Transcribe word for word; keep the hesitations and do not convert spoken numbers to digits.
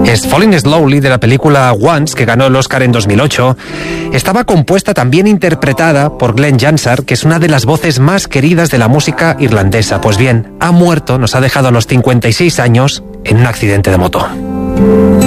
Es Falling Slowly, de la película Once, que ganó el Oscar en dos mil ocho. Estaba compuesta, también interpretada por Glenn Hansard, que es una de las voces más queridas de la música irlandesa. Pues bien, ha muerto, nos ha dejado a los cincuenta y seis años en un accidente de moto.